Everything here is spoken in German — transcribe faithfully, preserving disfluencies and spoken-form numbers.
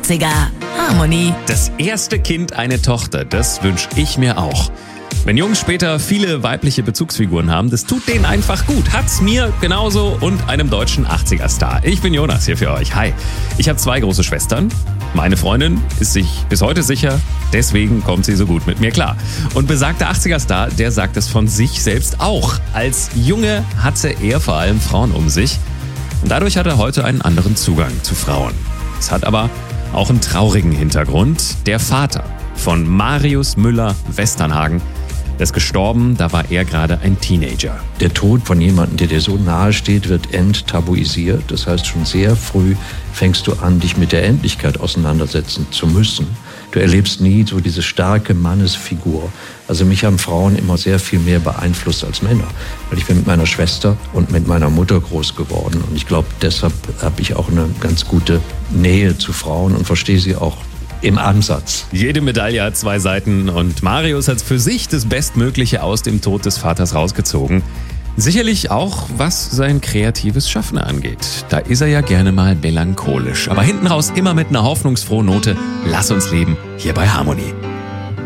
achtziger. Harmony. Das erste Kind eine Tochter, das wünsche ich mir auch. Wenn Jungs später viele weibliche Bezugsfiguren haben, das tut denen einfach gut. Hat's mir genauso und einem deutschen achtziger-Star. Ich bin Jonas hier für euch. Hi. Ich habe zwei große Schwestern. Meine Freundin ist sich bis heute sicher, deswegen kommt sie so gut mit mir klar. Und besagter achtziger-Star, der sagt es von sich selbst auch. Als Junge hatte er vor allem Frauen um sich. Und dadurch hat er heute einen anderen Zugang zu Frauen. Es hat aber auch einen traurigen Hintergrund. Der Vater von Marius Müller-Westernhagen, der ist gestorben, da war er gerade ein Teenager. Der Tod von jemandem, der dir so nahe steht, wird enttabuisiert. Das heißt, schon sehr früh fängst du an, dich mit der Endlichkeit auseinandersetzen zu müssen. Du erlebst nie so diese starke Mannesfigur. Also mich haben Frauen immer sehr viel mehr beeinflusst als Männer. Weil ich bin mit meiner Schwester und mit meiner Mutter groß geworden. Und ich glaube, deshalb habe ich auch eine ganz gute Nähe zu Frauen und verstehe sie auch im Ansatz. Jede Medaille hat zwei Seiten und Marius hat für sich das Bestmögliche aus dem Tod des Vaters rausgezogen. Sicherlich auch, was sein kreatives Schaffen angeht. Da ist er ja gerne mal melancholisch. Aber hinten raus immer mit einer hoffnungsfrohen Note. Lass uns leben, hier bei Harmony.